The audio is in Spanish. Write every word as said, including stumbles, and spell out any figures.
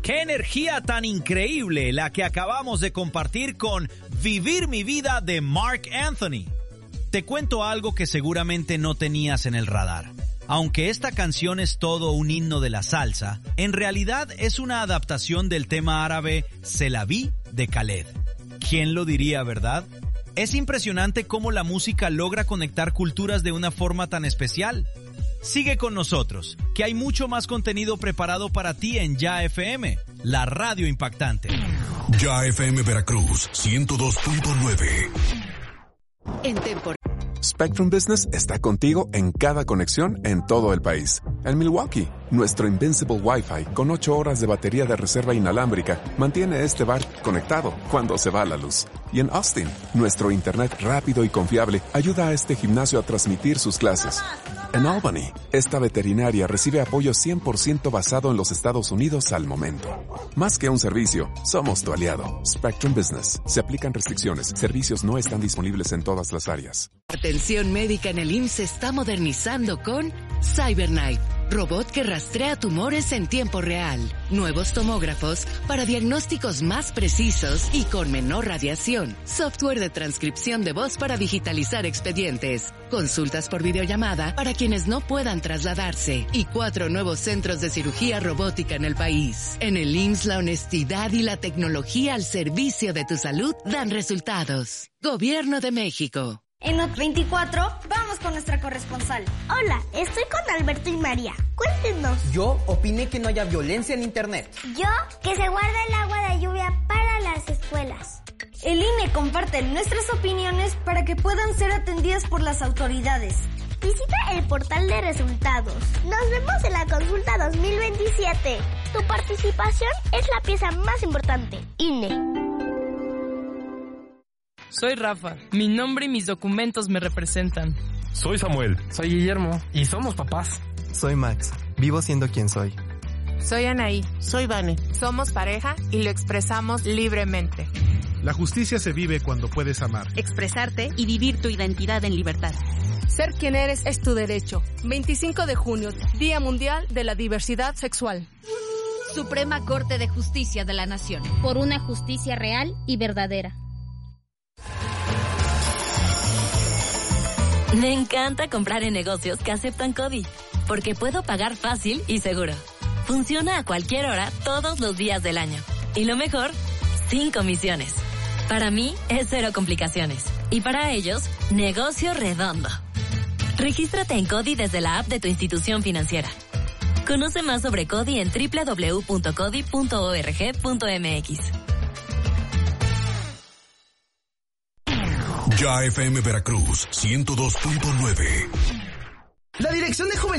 ¡Qué energía tan increíble la que acabamos de compartir con Vivir mi vida de Marc Anthony! Te cuento algo que seguramente no tenías en el radar. Aunque esta canción es todo un himno de la salsa, en realidad es una adaptación del tema árabe C'est la vie de Khaled. ¿Quién lo diría, verdad? Es impresionante cómo la música logra conectar culturas de una forma tan especial. Sigue con nosotros, que hay mucho más contenido preparado para ti en Ya F M, la radio impactante. Ya F M Veracruz, ciento dos punto nueve. En temporada. Spectrum Business está contigo en cada conexión en todo el país. En Milwaukee, nuestro Invincible Wi-Fi con ocho horas de batería de reserva inalámbrica mantiene este bar conectado cuando se va la luz. Y en Austin, nuestro internet rápido y confiable ayuda a este gimnasio a transmitir sus clases. En Albany, esta veterinaria recibe apoyo cien por ciento basado en los Estados Unidos al momento. Más que un servicio, somos tu aliado. Spectrum Business. Se aplican restricciones. Servicios no están disponibles en todas las áreas. Atención médica en el I M S S se está modernizando con CyberKnife, robot que rastrea tumores en tiempo real. Nuevos tomógrafos para diagnósticos más precisos y con menor radiación. Software de transcripción de voz para digitalizar expedientes. Consultas por videollamada para quienes no puedan trasladarse. Y cuatro nuevos centros de cirugía robótica en el país. En el I M S S la honestidad y la tecnología al servicio de tu salud dan resultados. Gobierno de México. En Not veinticuatro, vamos con nuestra corresponsal. Hola, estoy con Alberto y María. Cuéntenos. Yo opiné que no haya violencia en internet. Yo, que se guarda el agua de lluvia para las escuelas. El I N E comparte nuestras opiniones para que puedan ser atendidas por las autoridades. Visita el portal de resultados. Nos vemos en la consulta dos mil veintisiete. Tu participación es la pieza más importante. I N E. Soy Rafa. Mi nombre y mis documentos me representan. Soy Samuel. Soy Guillermo. Y somos papás. Soy Max. Vivo siendo quien soy. Soy Anaí. Soy Vane. Somos pareja y lo expresamos libremente. La justicia se vive cuando puedes amar, expresarte y vivir tu identidad en libertad. Ser quien eres es tu derecho. veinticinco de junio, Día Mundial de la Diversidad Sexual. Suprema Corte de Justicia de la Nación. Por una justicia real y verdadera. Me encanta comprar en negocios que aceptan CODI, porque puedo pagar fácil y seguro. Funciona a cualquier hora, todos los días del año. Y lo mejor, sin comisiones. Para mí, es cero complicaciones. Y para ellos, negocio redondo. Regístrate en CODI desde la app de tu institución financiera. Conoce más sobre CODI en doble u doble u doble u punto codi punto org punto m x. Ya F M Veracruz, ciento dos punto nueve. La Dirección de Juventud